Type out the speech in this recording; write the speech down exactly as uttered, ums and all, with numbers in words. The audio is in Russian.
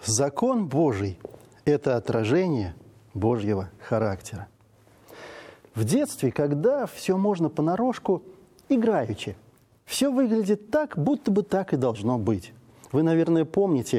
Закон Божий – это отражение Божьего характера. В детстве, когда все можно понарошку, играючи, все выглядит так, будто бы так и должно быть. Вы, наверное, помните